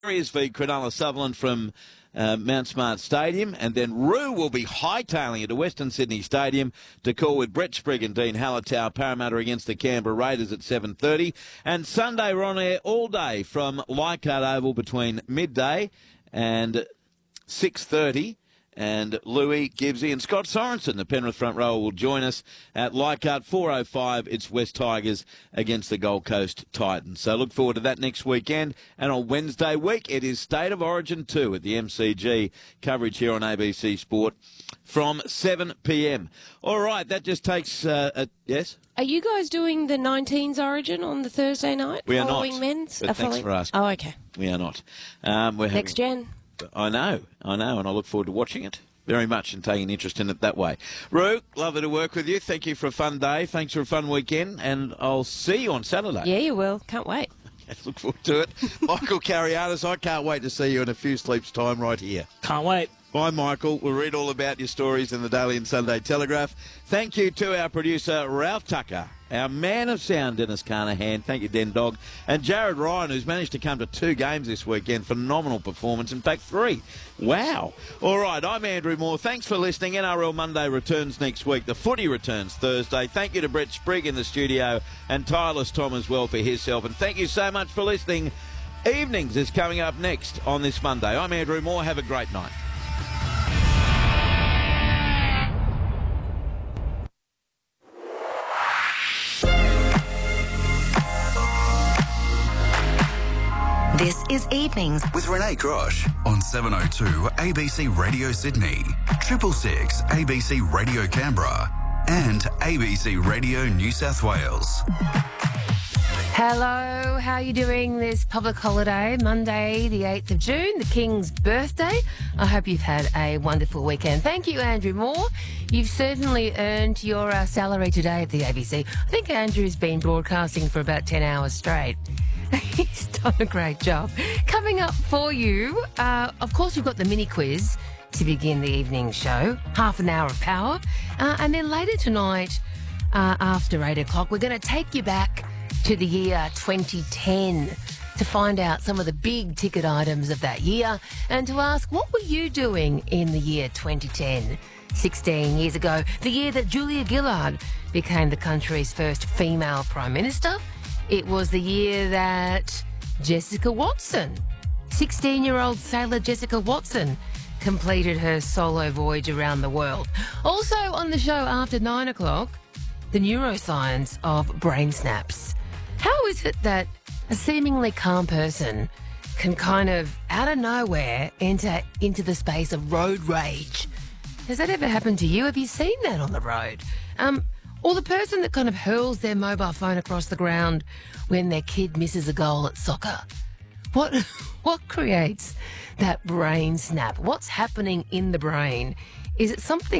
Warriors v Cronulla Sutherland from Mount Smart Stadium, and then Roo will be hightailing it to Western Sydney Stadium to call with Brett Sprigg and Dean Hallertau. Parramatta against the Canberra Raiders at 7:30. And Sunday we're on air all day from Leichhardt Oval between midday and 6:30. And Louis, Gibbsy and Scott Sorensen, the Penrith front rower, will join us at Leichhardt. 4:05, it's West Tigers against the Gold Coast Titans. So look forward to that next weekend. And on Wednesday week, it is State of Origin 2 at the MCG. Coverage here on ABC Sport from 7 p.m. All right, that just takes... yes? Are you guys doing the 19s Origin on the Thursday night? We are following not. Men's? But thanks for asking. Oh, okay. We are not. Next gen. I know, and I look forward to watching it very much and taking an interest in it that way. Roo, lovely to work with you. Thank you for a fun day. Thanks for a fun weekend, and I'll see you on Saturday. Yeah, you will. Can't wait. Look forward to it. Michael Carriatis, I can't wait to see you in a few sleeps' time right here. Can't wait. Bye, Michael. We'll read all about your stories in the Daily and Sunday Telegraph. Thank you to our producer, Ralph Tucker, our man of sound, Dennis Carnahan. Thank you, Den Dog. And Jared Ryan, who's managed to come to 2 games this weekend. Phenomenal performance. In fact, 3. Wow. All right, I'm Andrew Moore. Thanks for listening. NRL Monday returns next week. The footy returns Thursday. Thank you to Brett Sprigg in the studio and Tyler Tom as well for his help. And thank you so much for listening. Evenings is coming up next on this Monday. I'm Andrew Moore. Have a great night. This is Evenings with Renee Grosh on 702 ABC Radio Sydney, 666 ABC Radio Canberra, and ABC Radio New South Wales. Hello, how are you doing this public holiday, Monday the 8th of June, the King's birthday? I hope you've had a wonderful weekend. Thank you, Andrew Moore. You've certainly earned your salary today at the ABC. I think Andrew's been broadcasting for about 10 hours straight. He's done a great job. Coming up for you, of course, we've got the mini quiz to begin the evening show, half an hour of power. And then later tonight, after 8 o'clock, we're going to take you back to the year 2010 to find out some of the big ticket items of that year and to ask, what were you doing in the year 2010? 16 years ago, the year that Julia Gillard became the country's first female Prime Minister. It was the year that Jessica Watson, 16-year-old sailor Jessica Watson, completed her solo voyage around the world. Also on the show after 9 o'clock, the neuroscience of brain snaps. How is it that a seemingly calm person can kind of, out of nowhere, enter into the space of road rage? Has that ever happened to you? Have you seen that on the road? Or the person that kind of hurls their mobile phone across the ground when their kid misses a goal at soccer. What creates that brain snap? What's happening in the brain? Is it something